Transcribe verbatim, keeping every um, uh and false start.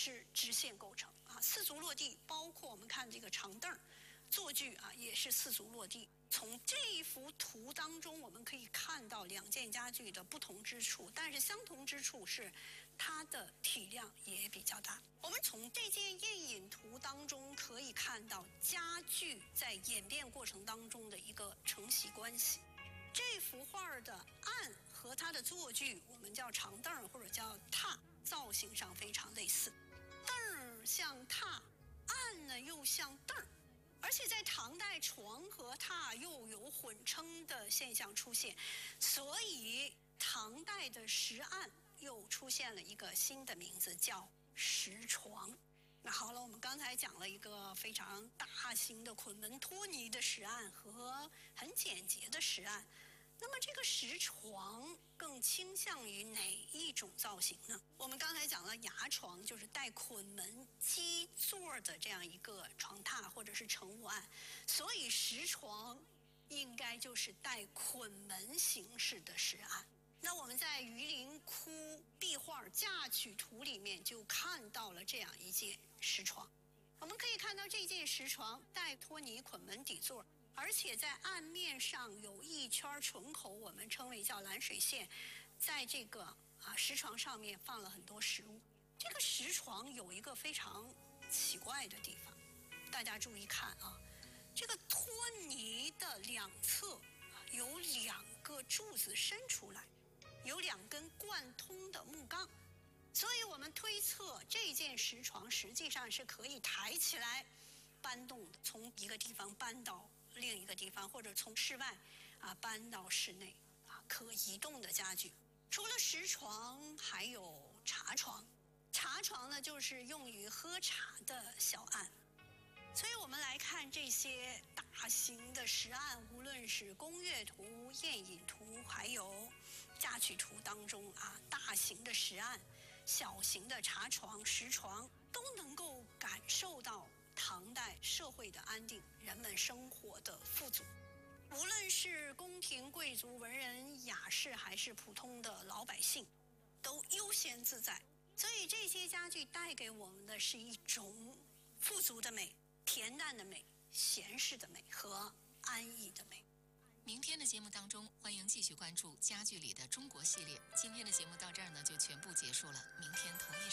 是直线构成啊。四足落地，包括我们看这个长凳坐具啊，也是四足落地。从这一幅图当中，我们可以看到两件家具的不同之处，但是相同之处是它的体量也比较大。我们从这件宴饮图当中可以看到家具在演变过程当中的一个承袭关系。这幅画的案和它的坐具，我们叫长凳或者叫榻，造型上非常类似。凳像榻，案呢又像凳儿。而且在唐代，床和榻又有混称的现象出现，所以唐代的石案又出现了一个新的名字，叫石床。那好了，我们刚才讲了一个非常大型的捆门托泥的石案和很简洁的石案，那么这个石床更倾向于哪一种造型呢？我们刚才讲了牙床，就是带捆门基座的这样一个床榻或者是乘务案，所以石床应该就是带捆门形式的石案。那我们在榆林窟壁画嫁娶图里面就看到了这样一件石床。我们可以看到这件石床带托泥捆门底座，而且在案面上有一圈唇口，我们称为叫蓝水线，在这个啊石床上面放了很多食物。这个石床有一个非常奇怪的地方，大家注意看啊，这个托泥的两侧有两个柱子伸出来，有两根贯通的木杠，所以我们推测这件石床实际上是可以抬起来搬动的，从一个地方搬到另一个地方，或者从室外啊搬到室内啊，可移动的家具。除了石床，还有茶床。茶床呢，就是用于喝茶的小案。所以我们来看这些大型的石案，无论是宫乐图、宴饮图，还有嫁娶图当中啊，大型的石案、小型的茶床、石床，都能够感受到唐代社会的安定，人们生活的富足。无论是宫廷贵族、文人雅士，还是普通的老百姓，都悠闲自在。所以这些家具带给我们的是一种富足的美、恬淡的美、闲适的美和安逸的美。 明天的节目当中，欢迎继续关注家具里的中国系列。今天的节目到这儿呢，就全部结束了。明天同一